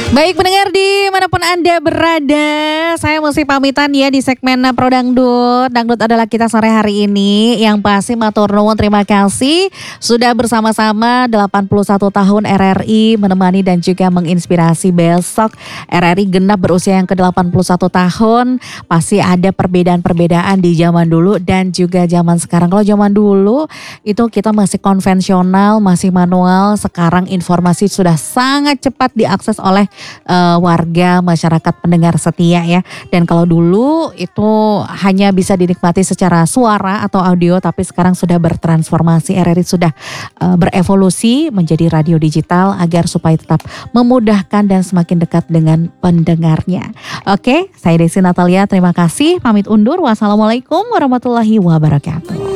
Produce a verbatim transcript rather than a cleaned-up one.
Baik pendengar dimanapun Anda berada, saya mesti pamitan ya di segmen Pro Dangdut. Dangdut adalah kita sore hari ini, yang pasti matur nuwun terima kasih sudah bersama-sama delapan puluh satu tahun R R I menemani dan juga menginspirasi. Besok R R I genap berusia yang ke delapan puluh satu tahun. Pasti ada perbedaan-perbedaan di zaman dulu dan juga zaman sekarang. Kalau zaman dulu itu kita masih konvensional, masih manual. Sekarang informasi sudah sangat cepat diakses oleh Uh, warga masyarakat pendengar setia ya. Dan kalau dulu itu hanya bisa dinikmati secara suara atau audio, tapi sekarang sudah bertransformasi. R R I sudah uh, berevolusi menjadi radio digital agar supaya tetap memudahkan dan semakin dekat dengan pendengarnya. Oke, saya Desi Natalia, terima kasih, pamit undur. Wassalamualaikum warahmatullahi wabarakatuh.